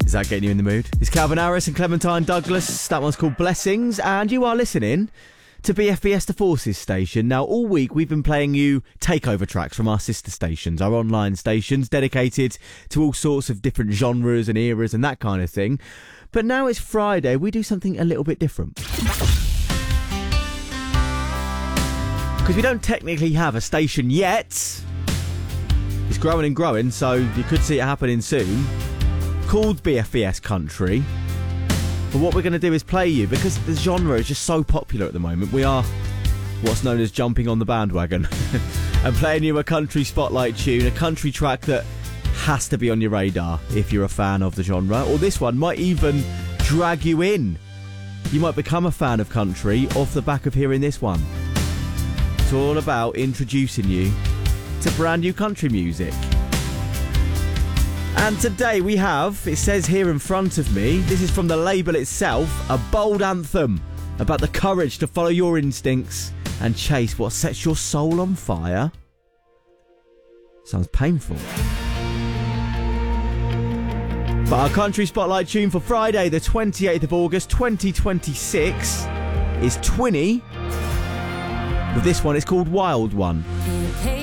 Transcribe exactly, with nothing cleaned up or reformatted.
Is that getting you in the mood? It's Calvin Harris and Clementine Douglas. That one's called Blessings, and you are listening to B F B S The Forces station. Now, all week we've been playing you takeover tracks from our sister stations, our online stations, dedicated to all sorts of different genres and eras and that kind of thing. But now it's Friday, we do something a little bit different. Because we don't technically have a station yet. It's growing and growing, so you could see it happening soon. Called B F B S Country. But what we're going to do is play you, because the genre is just so popular at the moment, we are what's known as jumping on the bandwagon and playing you a country spotlight tune, a country track that has to be on your radar if you're a fan of the genre, or this one might even drag you in. You might become a fan of country off the back of hearing this one. It's all about introducing you to brand new country music. And today we have, it says here in front of me, this is from the label itself, a bold anthem about the courage to follow your instincts and chase what sets your soul on fire. Sounds painful. But our country spotlight tune for Friday, the twenty-eighth of August, twenty twenty-six, is Twinny. With this one, it's called Wild One.